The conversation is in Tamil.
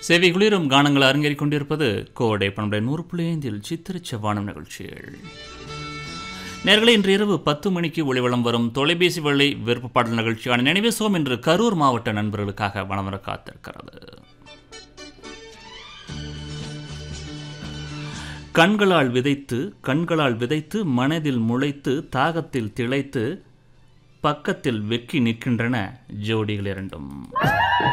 செவி குளிரும் கானங்கள் அரங்கேறிக் கொண்டிருப்பது கோடை 100.5 சித்திர செவ்வானம் நிகழ்ச்சிகள். நேர்களே, இன்று இரவு 10 மணிக்கு ஒளிவலம் வரும் தொலைபேசி வழி விருப்ப பாடல் நிகழ்ச்சியான நினைவேசுவோம் என்று கரூர் மாவட்ட நண்பர்களுக்காக வளம் காத்திருக்கிறது. கண்களால் விதைத்து மனதில் முளைத்து தாகத்தில் திளைத்து பக்கத்தில் வெக்கி நிற்கின்றன ஜோடிகள் இரண்டும்.